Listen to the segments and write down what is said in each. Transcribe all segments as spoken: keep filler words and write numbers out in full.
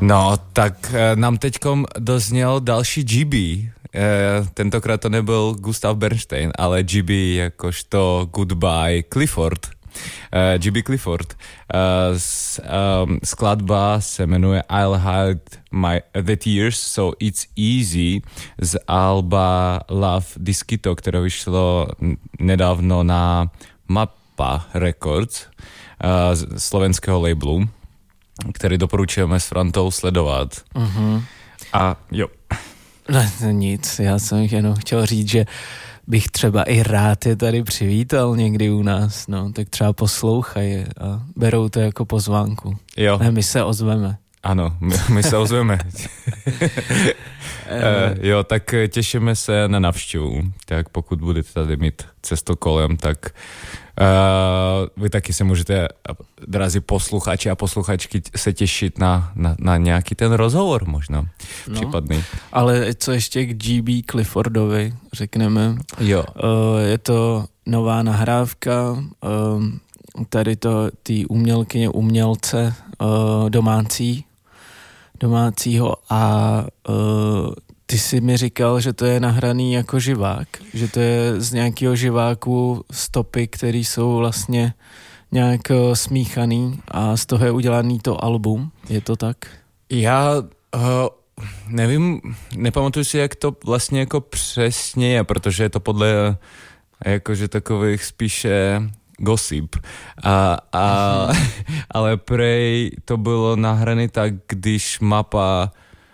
No, tak e, nám teďkom dozněl další G B. E, tentokrát to nebyl Gustav Bernstein, ale G B jakožto Goodbye Clifford. Uh, G B Clifford. Uh, s, um, skladba se jmenuje I'll Hide my, the Tears, so It's Easy z alba Love Disquito, které vyšlo nedávno na Mappa Records, uh, z slovenského labelu, který doporučujeme s Frantou sledovat. Uh-huh. A jo. Ne, nic, já jsem jenom chtěl říct, že bych třeba i rád je tady přivítal někdy u nás, no, tak třeba poslouchají a berou to jako pozvánku. Jo. Ne, my se ozveme. Ano, my, my se ozveme. e, jo, tak těšíme se na navštěvu. Tak pokud budete tady mít cestokolem, tak uh, vy taky se můžete, drazí posluchači a posluchačky, se těšit na, na, na nějaký ten rozhovor možná no, případný. Ale co ještě k G B Cliffordovi řekneme. Jo. Uh, je to nová nahrávka uh, tady to ty umělkyně, umělce uh, domácí domácího a uh, ty jsi mi říkal, že to je nahraný jako živák, že to je z nějakého živáku stopy, které jsou vlastně nějak uh, smíchaný a z toho je udělaný to album, je to tak? Já uh, nevím, nepamatuju si, jak to vlastně jako přesně je, protože je to podle jakože takových spíše gossip. A, a, ale prej to bylo nahrané tak, když Mapa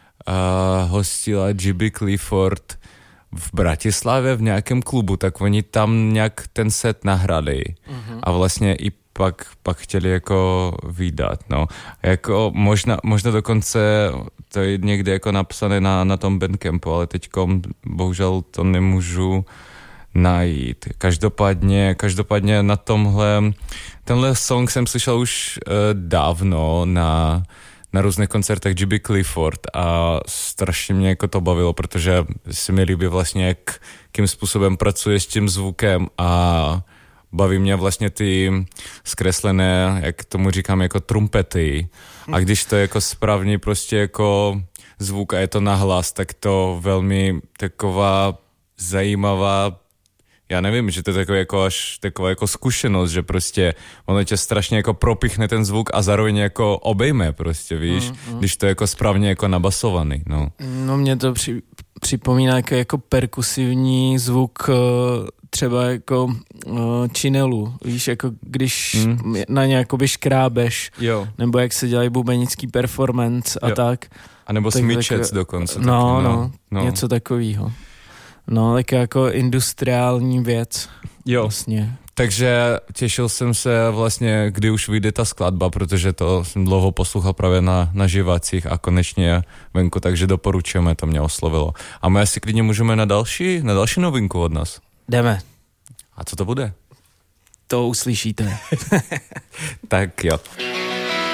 uh, hostila G B Clifford v Bratislavě v nějakém klubu, tak oni tam nějak ten set nahrali. Uh-huh. A vlastně i pak, pak chtěli jako vydat, no. Jako možná, možná dokonce to je někde jako napsané na, na tom Bandcampu, ale teďkom bohužel to nemůžu najít. Každopádně, každopádně na tomhle, tenhle song jsem slyšel už uh, dávno na, na různých koncertech G B Clifford a strašně mě jako to bavilo, protože si mi líbí vlastně, jak, jakým způsobem pracuje s tím zvukem a baví mě vlastně ty zkreslené, jak tomu říkám, jako trumpety. A když to je jako správně prostě jako zvuk a je to nahlas, tak to velmi taková zajímavá, já nevím, že to je taková jako až taková jako zkušenost, že prostě ono tě strašně jako propichne ten zvuk a zároveň jako obejme prostě, víš, mm, mm. když to je jako správně jako nabasovaný, no. No mě to při, připomíná jako, jako perkusivní zvuk třeba jako činelu, víš, jako když mm. na ně jakoby škrábeš, jo. Nebo jak se dělají bubenický performance a jo. tak. A nebo smyčec tak, dokonce. No, taky, no, no, no, něco takového. No, tak jako industriální věc. Jo, vlastně. Takže těšil jsem se vlastně, kdy už vyjde ta skladba, protože to jsem dlouho poslouchal právě na, na živacích a konečně venku, takže doporučujeme, to mě oslovilo. A my asi klidně můžeme na další, na další novinku od nás. Jdeme. A co to bude? To uslyšíte. Tak jo.